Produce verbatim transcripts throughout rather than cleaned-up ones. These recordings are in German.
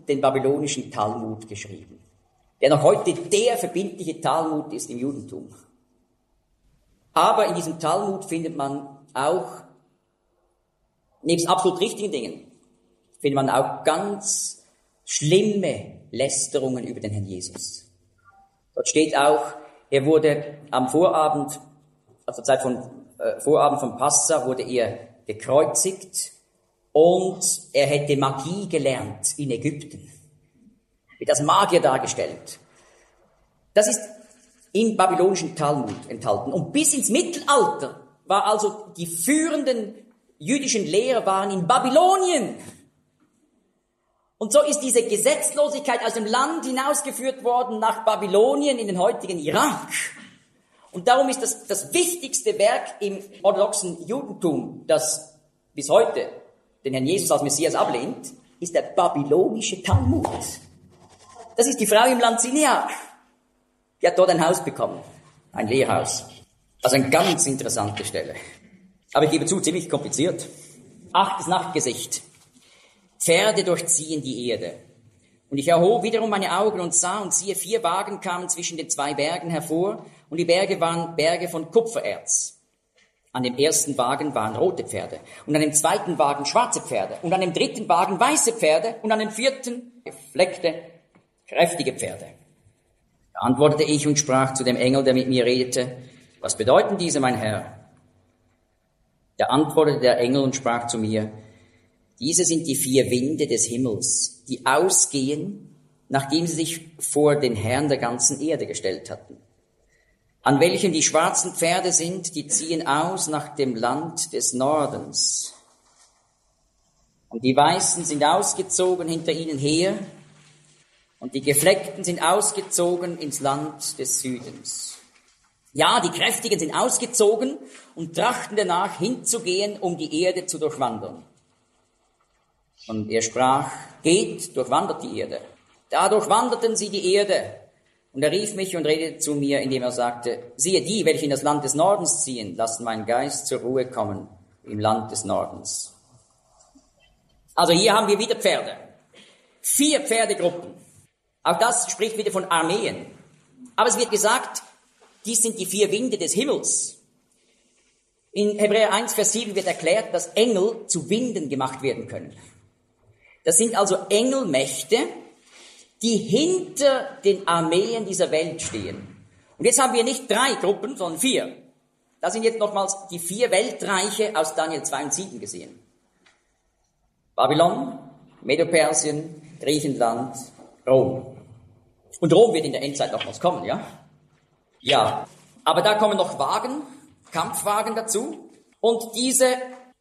den babylonischen Talmud geschrieben, der noch heute der verbindliche Talmud ist im Judentum. Aber in diesem Talmud findet man auch, nebst absolut richtigen Dingen, findet man auch ganz schlimme Lästerungen über den Herrn Jesus. Dort steht auch, er wurde am Vorabend, also zur Zeit von äh, Vorabend von Passa, wurde er gekreuzigt und er hätte Magie gelernt in Ägypten. Wird als Magier dargestellt. Das ist im babylonischen Talmud enthalten. Und bis ins Mittelalter war also die führenden jüdischen Lehrer waren in Babylonien. Und so ist diese Gesetzlosigkeit aus dem Land hinausgeführt worden nach Babylonien in den heutigen Irak. Und darum ist das das wichtigste Werk im orthodoxen Judentum, das bis heute den Herrn Jesus als Messias ablehnt, ist der babylonische Talmud. Das ist die Frau im Land Sinear. Die hat dort ein Haus bekommen, ein Lehrhaus. Also eine ganz interessante Stelle. Aber ich gebe zu, ziemlich kompliziert. Achtes Nachtgesicht. Pferde durchziehen die Erde. Und ich erhob wiederum meine Augen und sah, und siehe, vier Wagen kamen zwischen den zwei Bergen hervor, und die Berge waren Berge von Kupfererz. An dem ersten Wagen waren rote Pferde, und an dem zweiten Wagen schwarze Pferde, und an dem dritten Wagen weiße Pferde, und an dem vierten gefleckte, kräftige Pferde. Da antwortete ich und sprach zu dem Engel, der mit mir redete, was bedeuten diese, mein Herr? Da antwortete der Engel und sprach zu mir, diese sind die vier Winde des Himmels, die ausgehen, nachdem sie sich vor den Herrn der ganzen Erde gestellt hatten. An welchen die schwarzen Pferde sind, die ziehen aus nach dem Land des Nordens. Und die Weißen sind ausgezogen hinter ihnen her, und die Gefleckten sind ausgezogen ins Land des Südens. Ja, die Kräftigen sind ausgezogen und trachten danach hinzugehen, um die Erde zu durchwandern. Und er sprach, geht, durchwandert die Erde. Da durchwanderten sie die Erde. Und er rief mich und redete zu mir, indem er sagte, siehe, die, welche in das Land des Nordens ziehen, lassen meinen Geist zur Ruhe kommen im Land des Nordens. Also hier haben wir wieder Pferde. Vier Pferdegruppen. Auch das spricht wieder von Armeen. Aber es wird gesagt, dies sind die vier Winde des Himmels. In Hebräer eins, Vers sieben wird erklärt, dass Engel zu Winden gemacht werden können. Das sind also Engelmächte, die hinter den Armeen dieser Welt stehen. Und jetzt haben wir nicht drei Gruppen, sondern vier. Das sind jetzt nochmals die vier Weltreiche aus Daniel zwei und sieben gesehen. Babylon, Medo-Persien, Griechenland, Rom. Und Rom wird in der Endzeit nochmals kommen, ja? Ja. Aber da kommen noch Wagen, Kampfwagen dazu. Und diese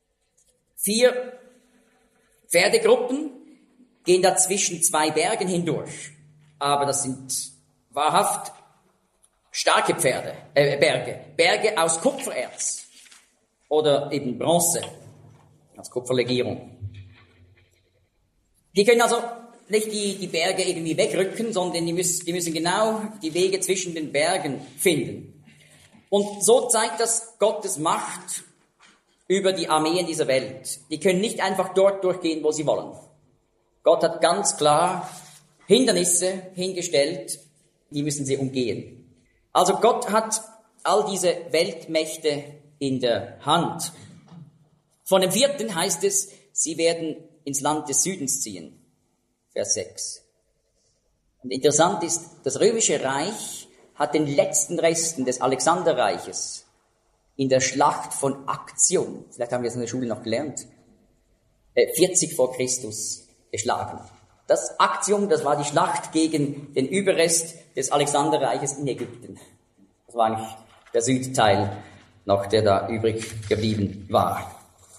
vier Pferdegruppen gehen da zwischen zwei Bergen hindurch. Aber das sind wahrhaft starke Pferde, äh, Berge. Berge aus Kupfererz. Oder eben Bronze. Als Kupferlegierung. Die können also nicht die, die Berge irgendwie wegrücken, sondern die müssen, die müssen genau die Wege zwischen den Bergen finden. Und so zeigt das Gottes Macht über die Armeen dieser Welt. Die können nicht einfach dort durchgehen, wo sie wollen. Gott hat ganz klar Hindernisse hingestellt, die müssen sie umgehen. Also Gott hat all diese Weltmächte in der Hand. Von dem vierten heißt es, sie werden ins Land des Südens ziehen. Vers sechs. Und interessant ist, das Römische Reich hat den letzten Resten des Alexanderreiches in der Schlacht von Actium, vielleicht haben wir es in der Schule noch gelernt, vierzig vor Christus geschlagen. Das Actium, das war die Schlacht gegen den Überrest des Alexanderreiches in Ägypten. Das war eigentlich der Südteil noch, der da übrig geblieben war.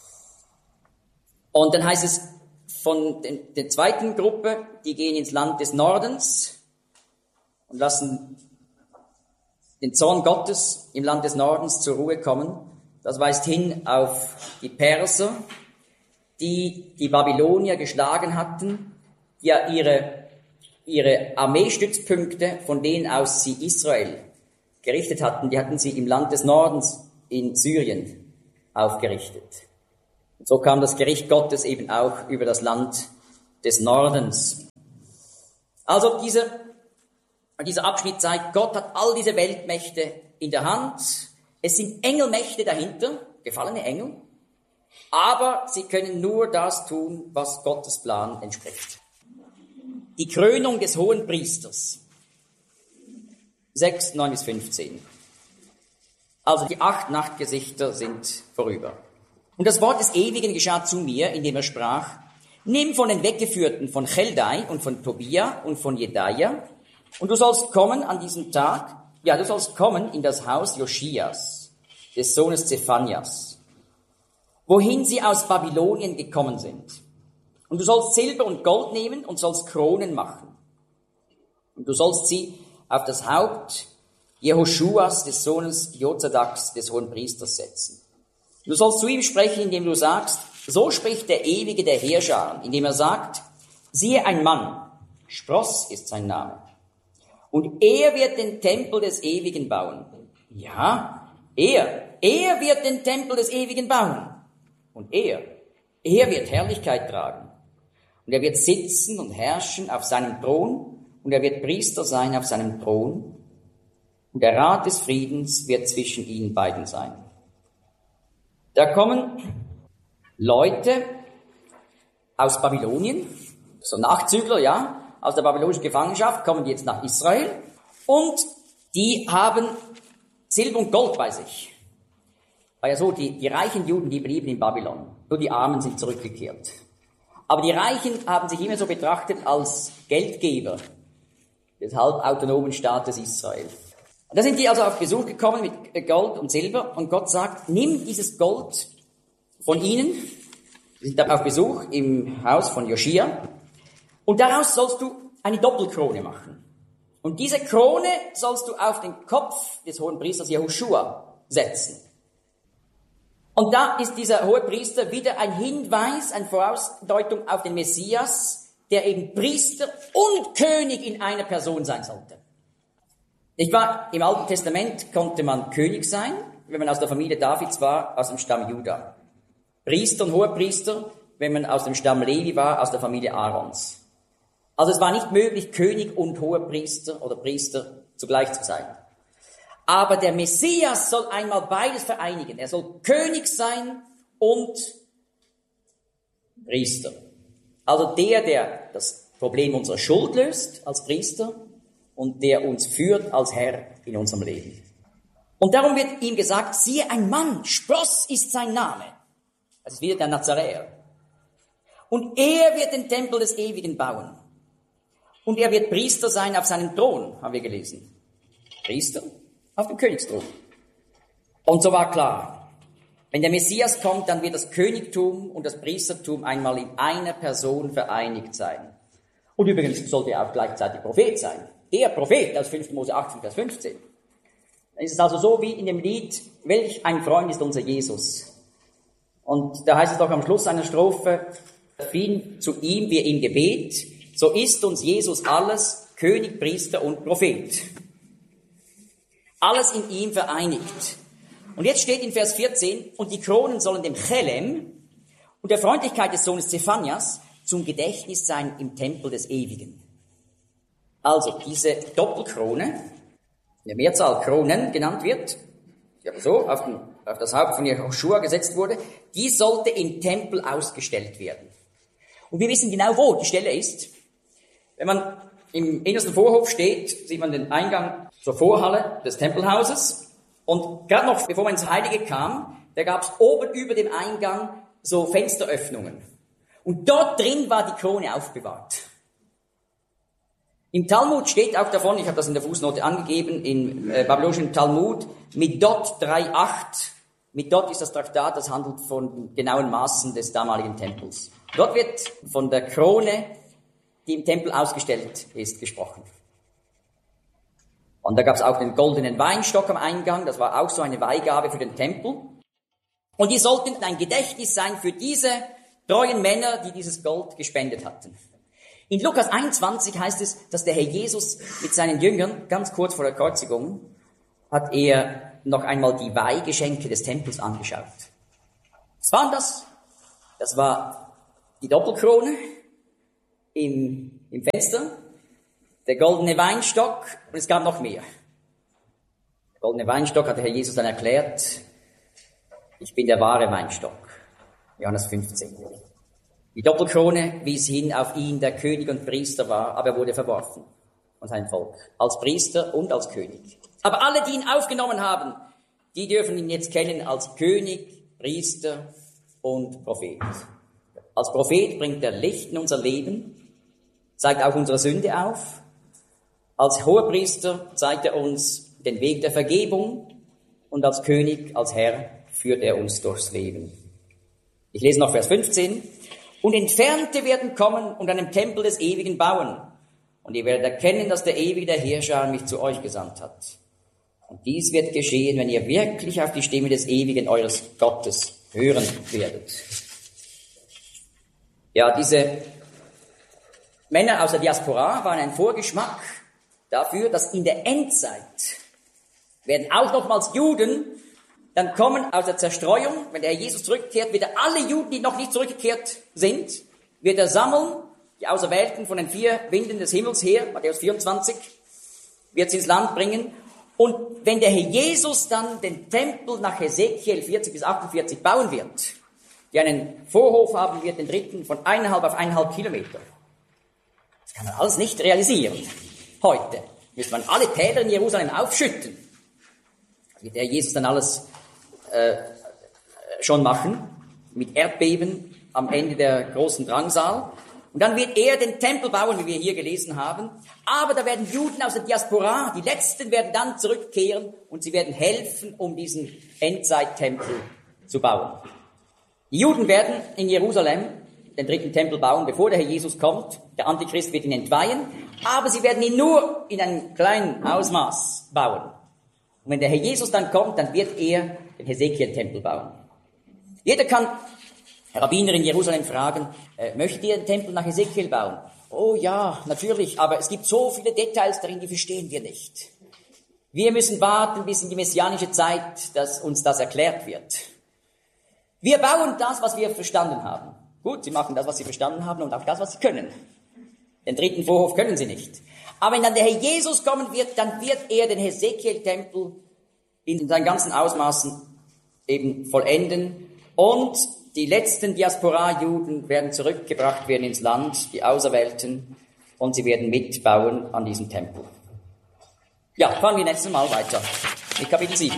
Und dann heißt es von den, der zweiten Gruppe, die gehen ins Land des Nordens und lassen den Zorn Gottes im Land des Nordens zur Ruhe kommen. Das weist hin auf die Perser, die die Babylonier geschlagen hatten, die ja ihre, ihre Armeestützpunkte, von denen aus sie Israel gerichtet hatten, die hatten sie im Land des Nordens in Syrien aufgerichtet. Und so kam das Gericht Gottes eben auch über das Land des Nordens. Also dieser, dieser Abschnitt zeigt, Gott hat all diese Weltmächte in der Hand. Es sind Engelmächte dahinter, gefallene Engel, aber sie können nur das tun, was Gottes Plan entspricht. Die Krönung des Hohenpriesters. sechs, neun bis fünfzehn. Also die acht Nachtgesichter sind vorüber. Und das Wort des Ewigen geschah zu mir, indem er sprach, nimm von den Weggeführten von Cheldai und von Tobia und von Jedaia, und du sollst kommen an diesem Tag, ja, du sollst kommen in das Haus Joschias, des Sohnes Zephanias, wohin sie aus Babylonien gekommen sind. Und du sollst Silber und Gold nehmen und sollst Kronen machen. Und du sollst sie auf das Haupt Jehoschuas, des Sohnes Jozadaks, des Hohenpriesters, setzen. Du sollst zu ihm sprechen, indem du sagst, so spricht der Ewige der Heerscharen, indem er sagt, siehe ein Mann, Spross ist sein Name, und er wird den Tempel des Ewigen bauen. Ja, er, er wird den Tempel des Ewigen bauen. Und er, er wird Herrlichkeit tragen. Und er wird sitzen und herrschen auf seinem Thron, und er wird Priester sein auf seinem Thron, und der Rat des Friedens wird zwischen ihnen beiden sein. Da kommen Leute aus Babylonien, so Nachzügler, ja, aus der babylonischen Gefangenschaft, kommen die jetzt nach Israel, und die haben Silber und Gold bei sich. War ja so, die, die reichen Juden, die blieben in Babylon, nur die Armen sind zurückgekehrt. Aber die Reichen haben sich immer so betrachtet als Geldgeber des halbautonomen Staates Israel. Da sind die also auf Besuch gekommen mit Gold und Silber, und Gott sagt, nimm dieses Gold von ihnen, sie sind auf Besuch im Haus von Joschia, und daraus sollst du eine Doppelkrone machen. Und diese Krone sollst du auf den Kopf des Hohenpriesters Jehoschua setzen. Und da ist dieser Hohepriester wieder ein Hinweis, eine Vorausdeutung auf den Messias, der eben Priester und König in einer Person sein sollte. Nicht wahr? Im Alten Testament konnte man König sein, wenn man aus der Familie Davids war, aus dem Stamm Juda. Priester und Hohepriester, wenn man aus dem Stamm Levi war, aus der Familie Aarons. Also es war nicht möglich, König und Hohepriester oder Priester zugleich zu sein. Aber der Messias soll einmal beides vereinigen. Er soll König sein und Priester. Also der, der das Problem unserer Schuld löst als Priester und der uns führt als Herr in unserem Leben. Und darum wird ihm gesagt, siehe ein Mann, Spross ist sein Name. Das ist wieder der Nazaräer. Und er wird den Tempel des Ewigen bauen. Und er wird Priester sein auf seinem Thron, haben wir gelesen. Priester auf dem Königsthron. Und so war klar, wenn der Messias kommt, dann wird das Königtum und das Priestertum einmal in einer Person vereinigt sein. Und übrigens sollte er auch gleichzeitig Prophet sein. Er Prophet aus fünften Mose achtzehn, Vers fünfzehn. Dann ist es also so wie in dem Lied, welch ein Freund ist unser Jesus. Und da heißt es doch am Schluss einer Strophe, Frieden zu ihm, wir im Gebet, so ist uns Jesus alles, König, Priester und Prophet. Alles in ihm vereinigt. Und jetzt steht in Vers vierzehn, und die Kronen sollen dem Chelem und der Freundlichkeit des Sohnes Zephanias zum Gedächtnis sein im Tempel des Ewigen. Also diese Doppelkrone, in der Mehrzahl Kronen genannt wird, die aber so auf, den, auf das Haupt von Jehoschua gesetzt wurde, die sollte im Tempel ausgestellt werden. Und wir wissen genau, wo die Stelle ist. Wenn man im innersten Vorhof steht, sieht man den Eingang zur Vorhalle des Tempelhauses. Und gerade noch, bevor man ins Heilige kam, da gab es oben über dem Eingang so Fensteröffnungen. Und dort drin war die Krone aufbewahrt. Im Talmud steht auch davon, ich habe das in der Fußnote angegeben, im äh, babylonischen Talmud, Midot drei Komma acht. Midot ist das Traktat, das handelt von genauen Maßen des damaligen Tempels. Dort wird von der Krone, die im Tempel ausgestellt ist, gesprochen. Und da gab es auch den goldenen Weinstock am Eingang, das war auch so eine Weihgabe für den Tempel. Und die sollten ein Gedächtnis sein für diese treuen Männer, die dieses Gold gespendet hatten. In Lukas einundzwanzig heißt es, dass der Herr Jesus mit seinen Jüngern, ganz kurz vor der Kreuzigung, hat er noch einmal die Weihgeschenke des Tempels angeschaut. Was waren das? Das war die Doppelkrone im, im Fenster, der goldene Weinstock und es gab noch mehr. Der goldene Weinstock hat der Herr Jesus dann erklärt, ich bin der wahre Weinstock. Johannes fünfzehn. Die Doppelkrone wies hin auf ihn, der König und Priester war, aber er wurde verworfen von seinem Volk, als Priester und als König. Aber alle, die ihn aufgenommen haben, die dürfen ihn jetzt kennen als König, Priester und Prophet. Als Prophet bringt er Licht in unser Leben, zeigt auch unsere Sünde auf. Als Hohepriester zeigt er uns den Weg der Vergebung und als König, als Herr führt er uns durchs Leben. Ich lese noch Vers fünfzehn. Und Entfernte werden kommen und einen Tempel des Ewigen bauen. Und ihr werdet erkennen, dass der Ewige, der Herrscher, mich zu euch gesandt hat. Und dies wird geschehen, wenn ihr wirklich auf die Stimme des Ewigen eures Gottes hören werdet. Ja, diese Männer aus der Diaspora waren ein Vorgeschmack dafür, dass in der Endzeit werden auch nochmals Juden dann kommen aus der Zerstreuung, wenn der Herr Jesus zurückkehrt, wird er alle Juden, die noch nicht zurückgekehrt sind, wird er sammeln, die Auserwählten von den vier Winden des Himmels her, Matthäus vierundzwanzig, wird sie ins Land bringen. Und wenn der Herr Jesus dann den Tempel nach Hesekiel vierzig bis achtundvierzig bauen wird, die einen Vorhof haben wird, den dritten von eineinhalb auf eineinhalb Kilometer, das kann man alles nicht realisieren. Heute müsste man alle Täler in Jerusalem aufschütten. Das wird der Herr Jesus dann alles äh, schon machen, mit Erdbeben am Ende der großen Drangsal. Und dann wird er den Tempel bauen, wie wir hier gelesen haben. Aber da werden Juden aus der Diaspora, die Letzten werden dann zurückkehren und sie werden helfen, um diesen Endzeittempel zu bauen. Die Juden werden in Jerusalem den dritten Tempel bauen, bevor der Herr Jesus kommt. Der Antichrist wird ihn entweihen, aber sie werden ihn nur in einem kleinen Ausmaß bauen. Und wenn der Herr Jesus dann kommt, dann wird er den Hesekiel-Tempel bauen. Jeder kann Rabbiner in Jerusalem fragen, äh, möchtet ihr den Tempel nach Hesekiel bauen? Oh ja, natürlich, aber es gibt so viele Details darin, die verstehen wir nicht. Wir müssen warten bis in die messianische Zeit, dass uns das erklärt wird. Wir bauen das, was wir verstanden haben. Gut, sie machen das, was sie verstanden haben und auch das, was sie können. Den dritten Vorhof können sie nicht. Aber wenn dann der Herr Jesus kommen wird, dann wird er den Hesekiel-Tempel in seinen ganzen Ausmaßen eben vollenden. Und die letzten Diaspora-Juden werden zurückgebracht werden ins Land, die Auserwählten, und sie werden mitbauen an diesem Tempel. Ja, fahren wir nächstes Mal weiter mit Kapitel sieben.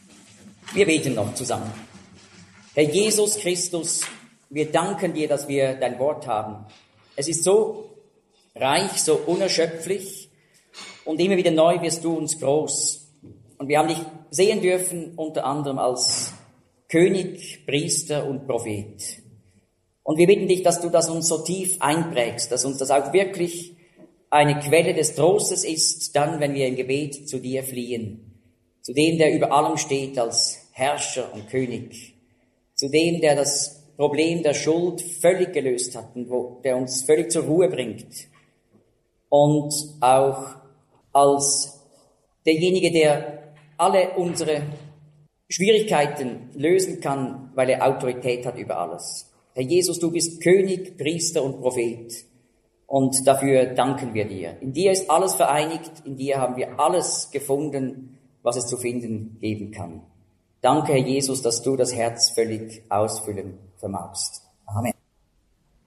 Wir beten noch zusammen. Herr Jesus Christus, wir danken dir, dass wir dein Wort haben. Es ist so reich, so unerschöpflich und immer wieder neu wirst du uns groß. Und wir haben dich sehen dürfen, unter anderem als König, Priester und Prophet. Und wir bitten dich, dass du das uns so tief einprägst, dass uns das auch wirklich eine Quelle des Trostes ist, dann, wenn wir im Gebet zu dir fliehen. Zu dem, der über allem steht als Herrscher und König. Zu dem, der das Problem der Schuld völlig gelöst hat und wo, der uns völlig zur Ruhe bringt. Und auch als derjenige, der alle unsere Schwierigkeiten lösen kann, weil er Autorität hat über alles. Herr Jesus, du bist König, Priester und Prophet. Und dafür danken wir dir. In dir ist alles vereinigt, in dir haben wir alles gefunden, was es zu finden geben kann. Danke, Herr Jesus, dass du das Herz völlig ausfüllen vermagst.